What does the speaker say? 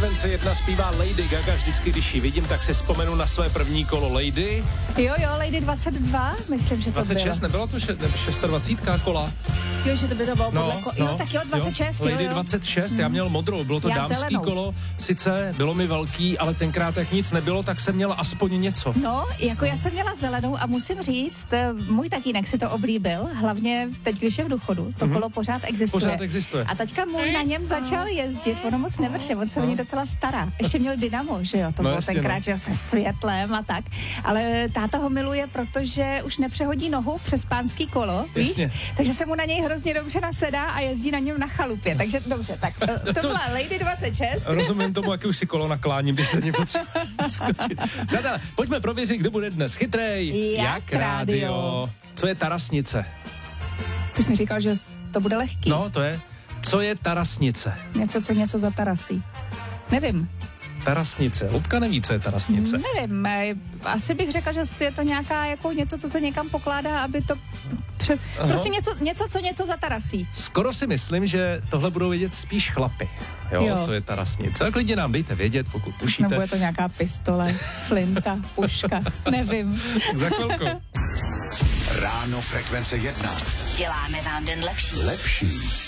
Frekvence 1 zpívá Lady Gaga, vždycky, když ji vidím, tak si vzpomenu na své první kolo Lady. Jo, Lady 22, myslím, že to 26, bylo. nebyla to 26. kola? Jo, že to by to bylo jo, tak jo, 26, jo. Lady 26, já měl modrou, bylo to Já dámský zelenou. kolo, sice bylo mi velký, ale tenkrát jak nic nebylo, tak jsem měla aspoň něco. No, jako já jsem měla zelenou a musím říct, můj tatínek si to oblíbil, hlavně teď, když je v důchodu, to kolo pořád existuje. Pořád existuje. A teďka můj na něm začal jezdit, ono moc nevrše, on se o ní docela stará. Ještě měl dynamo, že jo, to bylo jasně, tenkrát, že jo, se světlem a tak. Ale táta ho miluje, protože už nepřehodí nohu přes pánský kolo, víš? Jasně. Takže se mu na něj hrozně dobře nasedá a jezdí na něm na chalupě. Takže dobře, tak to byla Lady 26. Rozumím tomu, jaký už si kolo nakláním, když se nepotřebuje skočit. Přátelé, pojďme prověřit, kdo bude dnes chytrej. Jak rádio. Co je tarasnice? Ty jsi mi říkal, že to bude lehký. No, to je. Co je tarasnice? Něco za tarasí. Nevím. Tarasnice. Lubka neví, co je tarasnice. Nevím, asi bych řekla, že je to nějaká jako něco, co se někam pokládá, aby to... Prostě něco za tarasí. Skoro si myslím, že tohle budou vědět spíš chlapy. Jo, co je tarasnice. A klidně nám dejte vědět, pokud tušíte. Nebo je to nějaká pistole, flinta, puška, nevím. Za chvilku. Ráno Frekvence 1. Děláme vám den lepší. Lepší.